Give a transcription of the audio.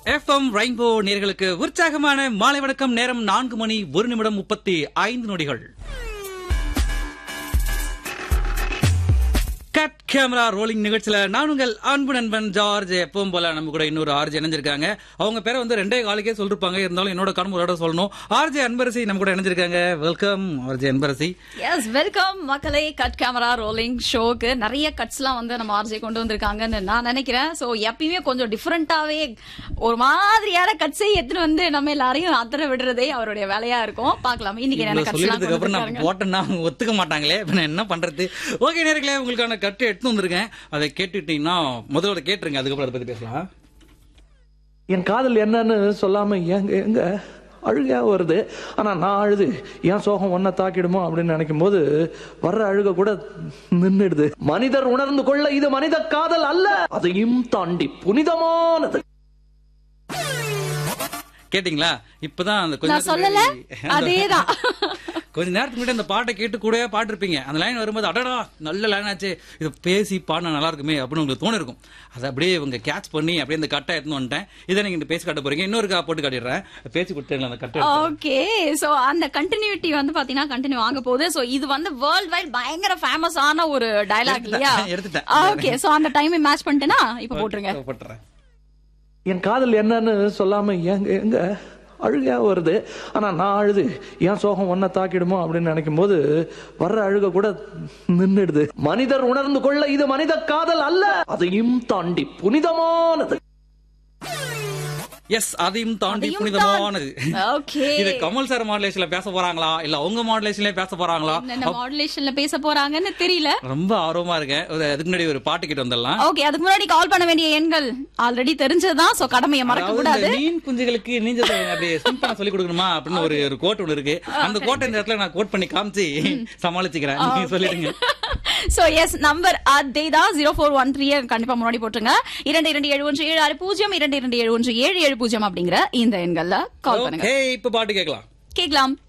FM rainbow நேயர்களுக்கு உற்சாகமான மாலை வணக்கம். நேரம் 4 மணி 1 நிமிடம் 35 நொடிகள். கட் கேமரா ரோலிங் நிகழ்ச்சியில நான் உங்கள் அன்பு நண்பன் ஜார்ஜ். எப்பவும் போல நம்ம கூட இன்னொரு ஆர்ஜே இணைஞ்சிருக்காங்க. அவங்க பேரை வந்து 2 காலுக்கே சொல்லிருப்பாங்க, இருந்தாலும் என்னோட கடமையோட சொல்லணும். ஆர்ஜே அன்பரசி நம்ம கூட இணைஞ்சிருக்காங்க. Welcome RJ Anbarasi. S, welcome மக்களே. கட் கேமரா ரோலிங் ஷோக்கு நிறைய கட்ஸ்லாம் வந்து நம்ம ஆர்ஜே கொண்டு வந்திருக்காங்கன்னு நான் நினைக்கிறேன். சோ எப்பயுமே கொஞ்சம் டிஃபரெண்டாவே ஒரு மாதிரியான கட்ஸை எடுத்துட்டு வந்து நம்ம எல்லாரையும் அத்தனை விடுறதே அவருடைய வேலையா இருக்கும். பாக்கலாம் இன்னைக்கு என்ன கட்ஸ்லாம் அப்புறம் நான் போட்டேன்னா ஒத்துக்க மாட்டாங்களே, என்ன பண்றது. ஓகே நேயர்களே, உங்களுக்கான கட்டு எடுத்து வந்திருக்கேன். அதை கேட்டுட்டீங்கன்னா முதல்ல கேட்டுருங்க, அதுக்கப்புறம் அதை பத்தி பேசலாம். என் காதல் என்னன்னு சொல்லாம எங்க அழுகையா வருது. ஆனா நான் அழுது என் சோகம் ஒன்ன தாக்கிடுமோ அப்படின்னு நினைக்கும் போது வர்ற அழுக கூட நின்னுடுது. மனிதர் உணர்ந்து கொள்ள இது மனித காதல் அல்ல, அதையும் தாண்டி புனிதமானது. கேட்டீங்களா? இப்பதான் அந்த கொஞ்ச நேரத்துக்கு முன்னாடி அந்த பாட்டை கேட்டு கூட பாட்டிருப்பீங்க. அந்த லைன் வரும்போது அடடா நல்ல லைன் ஆச்சு, இது பேசி பாடினா நல்லா இருக்குமே அப்படின்னு உங்களுக்கு தோணு இருக்கும். அதை அப்படியே இவங்க கேட்ச் பண்ணி அப்படியே இந்த கட்டை எடுத்துன்னு வந்துட்டேன். இதை நீங்க இந்த பேசி காட்ட போறீங்க. இன்னொரு போட்டு காட்டிடுறேன், பேசி கொடுத்துருங்க அந்த கட்டை. ஓகே, சோ அந்த கண்டினியூட்டி வந்து பாத்தீங்கன்னா கண்டினியூ ஆக போகுது. சோ இது வந்து வேர்ல்ட் வைட் பயங்கர ஃபேமஸ் ஆன ஒரு டயலாக் இல்லையா? எடுத்துட்டேன். ஓகே, சோ அந்த டைம் மேட்ச் பண்ணிட்டேனா இப்ப போட்டுருங்க. போட்டுறேன். என் காதல் என்னன்னு சொல்லாம எங்க அழுகையா வருது. ஆனா நான் அழுது என் சோகம் ஒன்ன தாக்கிடுமோ அப்படின்னு நினைக்கும் போது வர்ற அழுக கூட நின்னுடுது. மனிதர் உணர்ந்து கொள்ள இது மனித காதல் அல்ல, அதையும் தாண்டி புனிதமானது. எஸ், அதையும் தாண்டி புனிதமானது. இது கமல் சார் மாடுலேஷன்ல பேச போறாங்களா இல்ல அவங்க மாடுலேஷன்ல பேச போறாங்களா? மாடுலேஷன்ல பேச போறாங்கன்னு தெரியல. ரொம்ப ஆர்வமா இருக்கேன். அதுக்கு முன்னாடி ஒரு பாட்டு கிட்ட வந்துடலாம். ஓகே, அதுக்கு முன்னாடி கால் பண்ண வேண்டிய எண்கள் ஆல்ரெடி தெரிஞ்சதுதான். சோ கடமையை மறக்க கூடாது. மீன் குஞ்சுகளுக்கு நீஞ்சல் அப்படியே சிம்பிளா சொல்லி கொடுக்கணுமா அப்படின்னு ஒரு கோட் ஒன்று இருக்கு. அந்த கோட்டை இந்த இடத்துல நான் கோட் பண்ணி காமிச்சு சமாளிச்சுக்கிறேன். நீங்க சொல்லிடுங்க. சோ எஸ், நம்பர் அதேதான் 0413 கண்டிப்பா முன்னாடி போட்டுருங்க. 227176 0 227177 அப்படிங்கிற இந்த எண்கள்ல கால் பண்ணுங்க. இப்ப பாட்டு கேட்கலாம்.